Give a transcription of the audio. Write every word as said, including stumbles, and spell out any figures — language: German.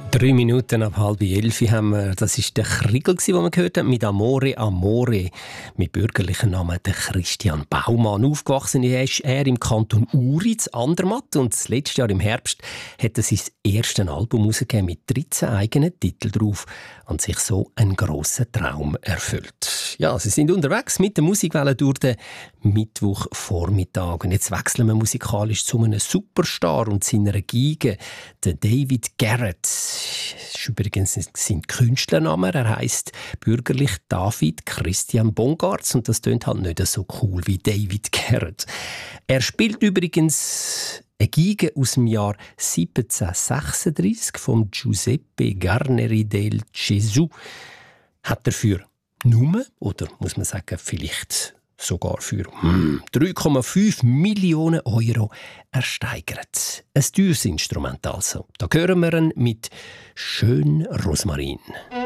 Drei Minuten ab halb elf haben wir, das war der Kriegel, den wir gehört haben, mit «Amore, Amore», mit bürgerlichen Namen der Christian Baumann. Aufgewachsen ist er im Kanton Uri, in Andermatt, und das letzte Jahr im Herbst hat er sein erstes Album herausgegeben mit dreizehn eigenen Titeln drauf und sich so einen grossen Traum erfüllt. Ja, sie sind unterwegs mit der Musikwelle durch den Mittwochvormittag. Und jetzt wechseln wir musikalisch zu einem Superstar und seiner Geige, der David Garrett. Das ist übrigens sein Künstlername. Er heisst bürgerlich David Christian Bongartz und das tönt halt nicht so cool wie David Garrett. Er spielt übrigens eine Geige aus dem Jahr siebzehnhundertsechsunddreissig von Giuseppe Garneri del Gesù. Hat er für nur, oder muss man sagen, vielleicht sogar für hm, drei Komma fünf Millionen Euro ersteigert. Ein teures Instrument also. Da hören wir ihn mit «Schön Rosmarin».